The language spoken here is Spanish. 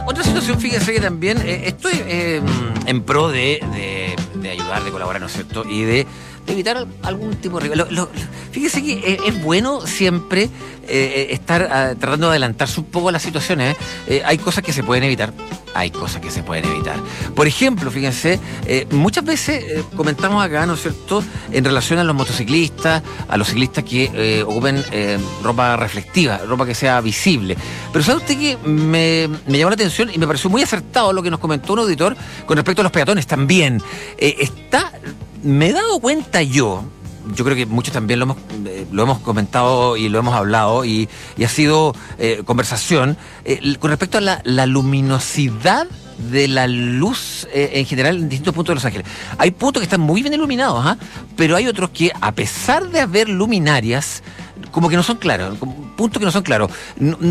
Otra situación, fíjese que también estoy en pro de ayudar, de colaborar, ¿no es cierto? Y de evitar algún tipo de riesgo. Fíjese que es bueno siempre estar tratando de adelantarse un poco a las situaciones. Hay cosas que se pueden evitar. Hay cosas que se pueden evitar. Por ejemplo, fíjense, muchas veces comentamos acá, ¿no es cierto?, en relación a los motociclistas, a los ciclistas que ocupen ropa reflectiva, ropa que sea visible. Pero ¿sabe usted que me llamó la atención y me pareció muy acertado lo que nos comentó un auditor con respecto a los peatones también? Me he dado cuenta yo creo que muchos también lo hemos comentado y lo hemos hablado y ha sido conversación con respecto a la luminosidad de la luz en general en distintos puntos de Los Ángeles. Hay puntos que están muy bien iluminados, pero hay otros que, a pesar de haber luminarias, como que no son claros, puntos que no son claros.